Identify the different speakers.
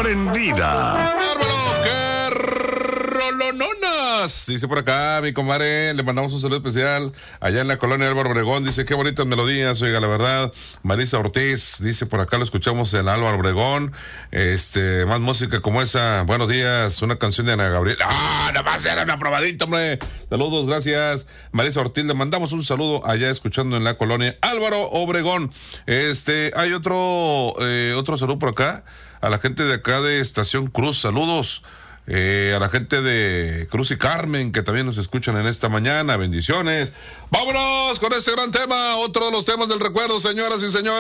Speaker 1: prendida.
Speaker 2: ¡Bárbaro! ¡Qué rolononas! Dice por acá mi comadre, le mandamos un saludo especial allá en la colonia Álvaro Obregón. Dice, qué bonitas melodías, oiga, la verdad. Marisa Ortiz, dice por acá, lo escuchamos en Álvaro Obregón. Más música como esa. Buenos días, una canción de Ana Gabriel. ¡Ah! Nada más era una probadita, hombre. Saludos, gracias. Marisa Ortiz, le mandamos un saludo allá escuchando en la colonia Álvaro Obregón. Hay otro saludo por acá. A la gente de acá de Estación Cruz, saludos. A la gente de Cruz y Carmen, que también nos escuchan en esta mañana, bendiciones. Vámonos con este gran tema, otro de los temas del recuerdo, señoras y señores.